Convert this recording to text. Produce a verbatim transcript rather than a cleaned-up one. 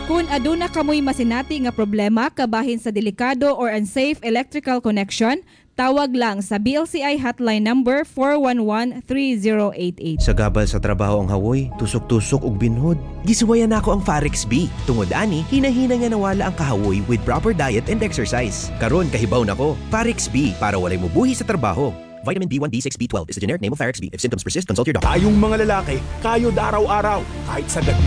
Kung aduna kamoy masinati nga problema kabahin sa delikado or unsafe electrical connection, tawag lang sa B L C I hotline number four one one, three zero eight eight. Sa gabal sa trabaho ang hawoy, tusok-tusok og binhod. Gisuwayan nako ang Farex B. Tungod ani, hinahina nga nawala ang kahawoy with proper diet and exercise. Karon kahibaw nako, Farex B para walay mubuhi sa trabaho. Vitamin B one, B six, B twelve is the generic name of Farex B. If symptoms persist, consult your doctor. Tayong mga lalaki, kayod araw-araw, kahit sa dagna